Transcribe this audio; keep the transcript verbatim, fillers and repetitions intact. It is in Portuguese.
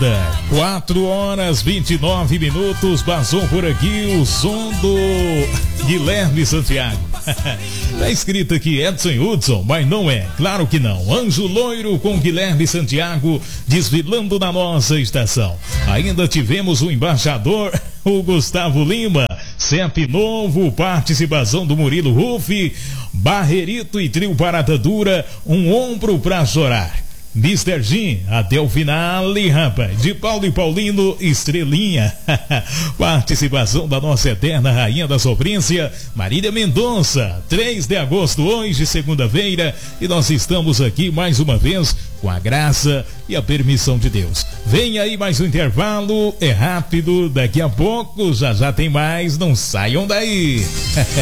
quatro horas vinte e nove minutos, passou por aqui o som do Guilherme Santiago. Tá escrito aqui Edson Hudson, mas não é, claro que não. Anjo Loiro com Guilherme Santiago desfilando na nossa estação. Ainda tivemos o embaixador, o Gustavo Lima, C E P novo, participação do Murilo Rufi, Barrerito e Trio Parada Dura, Um Ombro Pra Chorar. mister Jim, até o final, rapaz, de Paulo e Paulino, Estrelinha. Participação da nossa eterna rainha da sofrência, Marília Mendonça. três de agosto, hoje, segunda-feira, e nós estamos aqui mais uma vez com a graça e a permissão de Deus. Vem aí mais um intervalo, é rápido, daqui a pouco já já tem mais, não saiam daí.